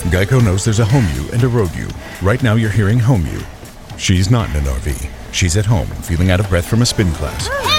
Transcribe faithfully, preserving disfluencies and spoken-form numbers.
Geico knows there's a home you and a road you. Right now you're hearing home you. She's not in an R V. She's at home, feeling out of breath from a spin class.